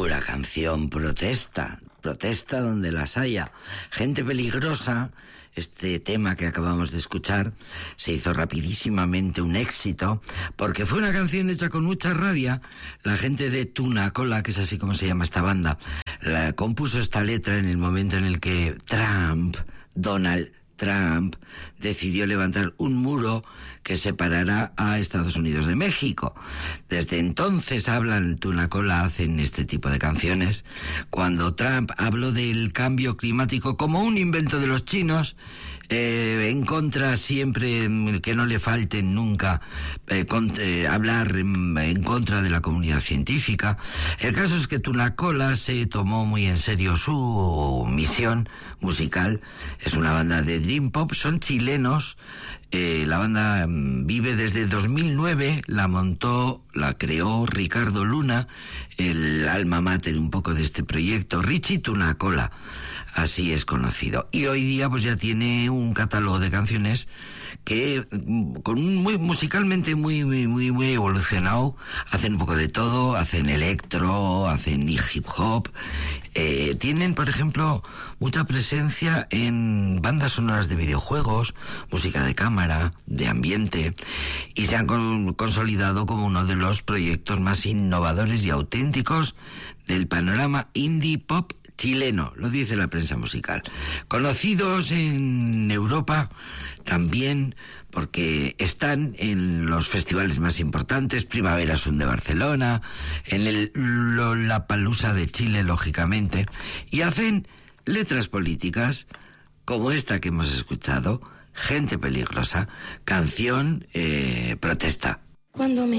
Pura canción protesta, protesta donde las haya. Gente peligrosa, este tema que acabamos de escuchar, se hizo rapidísimamente un éxito, porque fue una canción hecha con mucha rabia. La gente de Tunacola, que es así como se llama esta banda, compuso esta letra en el momento en el que Donald Trump decidió levantar un muro que separará a Estados Unidos de México. Desde entonces hablan Tunacola, hacen este tipo de canciones. Cuando Trump habló del cambio climático como un invento de los chinos, en contra siempre, que no le falten nunca hablar en contra de la comunidad científica. El caso es que Tunacola se tomó muy en serio su misión musical. Es una banda de Dream Pop, son chilenos. La banda vive desde 2009, la creó Ricardo Luna, el alma mater un poco de este proyecto, Richie Tunacola, así es conocido. Y hoy día pues ya tiene un catálogo de canciones que musicalmente muy evolucionado. Hacen un poco de todo, hacen electro, hacen hip hop. Tienen, por ejemplo, mucha presencia en bandas sonoras de videojuegos, música de cámara, de ambiente, y se han consolidado como uno de los proyectos más innovadores y auténticos del panorama indie pop chileno, lo dice la prensa musical. Conocidos en Europa también porque están en los festivales más importantes, Primavera Sound de Barcelona, en el Lollapalooza de Chile, lógicamente, y hacen letras políticas como esta que hemos escuchado, Gente peligrosa, canción protesta.